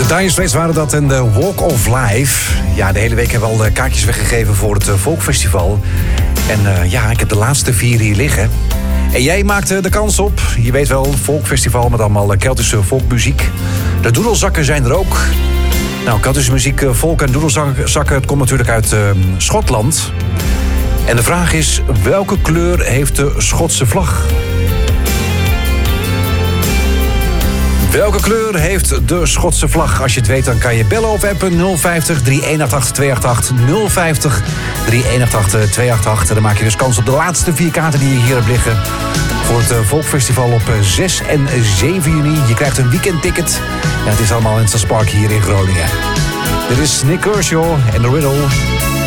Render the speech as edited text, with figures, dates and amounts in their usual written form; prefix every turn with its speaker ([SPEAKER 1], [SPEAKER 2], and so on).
[SPEAKER 1] Dire Straits waren dat en de Walk of Life. Ja, de hele week hebben we al kaartjes weggegeven voor het Folkfestival. En ik heb de laatste 4 hier liggen. En jij maakte de kans op. Je weet wel, Folkfestival met allemaal Keltische folkmuziek. De doedelzakken zijn er ook. Nou, Keltische muziek, folk en doedelzakken, het komt natuurlijk uit Schotland. En de vraag is, welke kleur heeft de Schotse vlag? Welke kleur heeft de Schotse vlag? Als je het weet, dan kan je bellen of appen 050 3188 288 050 3188 288. En dan maak je dus kans op de laatste 4 kaarten die je hier hebt liggen voor het Folkfestival op 6 en 7 juni. Je krijgt een weekendticket. En het is allemaal in het Stadspark hier in Groningen. Dit is Nick Kershaw en The Riddle.